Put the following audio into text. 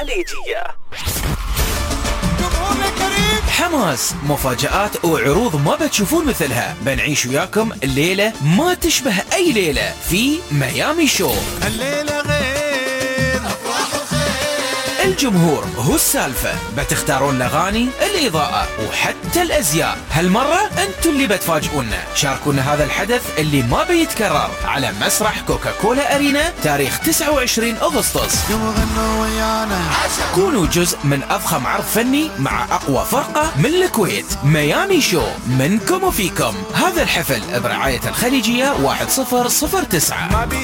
الخليجية. حماس، مفاجآت وعروض ما بتشوفون مثلها. بنعيش وياكم الليلة ما تشبه أي ليلة في ميامي شو. الليلة غير أفراح وخير، الجمهور هو السالفة. بتختارون الأغاني، الإضاءة وحتى الأزياء. هالمرة أنتوا اللي بتفاجئونا. شاركونا هذا الحدث اللي ما بيتكرر على مسرح كوكاكولا أرينا تاريخ 29 أغسطس. يوم غنوا ويانا. كونوا جزء من أضخم عرض فني مع أقوى فرقة من الكويت. ميامي شو، منكم وفيكم. هذا الحفل برعاية الخليجية 1009.